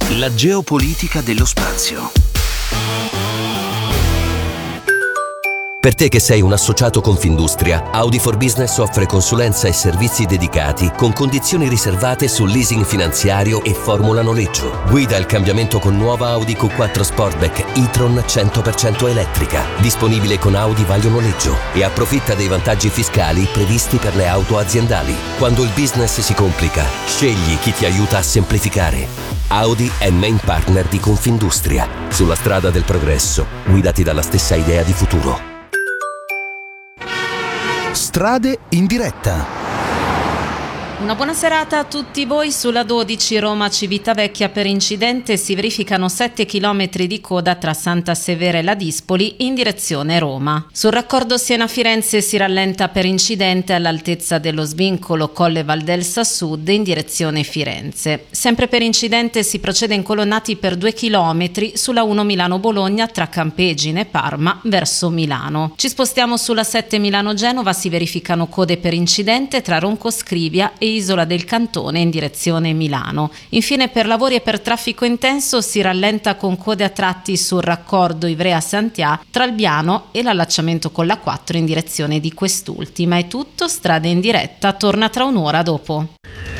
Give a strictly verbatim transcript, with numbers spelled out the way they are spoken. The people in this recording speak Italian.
La geopolitica dello spazio. Per te che sei un associato Confindustria, Audi for Business offre consulenza e servizi dedicati con condizioni riservate sul leasing finanziario e formula noleggio. Guida il cambiamento con nuova Audi Q quattro Sportback e-tron cento per cento elettrica, disponibile con Audi Vaglio Noleggio, e approfitta dei vantaggi fiscali previsti per le auto aziendali. Quando il business si complica, scegli chi ti aiuta a semplificare. Audi è main partner di Confindustria. Sulla strada del progresso, guidati dalla stessa idea di futuro. Strade in diretta. Una buona serata a tutti voi. Sulla dodici Roma-Civitavecchia per incidente si verificano sette chilometri di coda tra Santa Severa e La Dispoli in direzione Roma. Sul raccordo Siena-Firenze si rallenta per incidente all'altezza dello svincolo Colle Valdelsa Sud in direzione Firenze. Sempre per incidente si procede incolonnati per due chilometri sulla uno Milano-Bologna tra Campegine e Parma verso Milano. Ci spostiamo sulla sette Milano-Genova, si verificano code per incidente tra Ronco Scrivia e Isola del Cantone in direzione Milano. Infine, per lavori e per traffico intenso si rallenta con code a tratti sul raccordo Ivrea-Santià tra Albiano e l'allacciamento con la quattro in direzione di quest'ultima. È tutto, Strade in diretta torna tra un'ora dopo.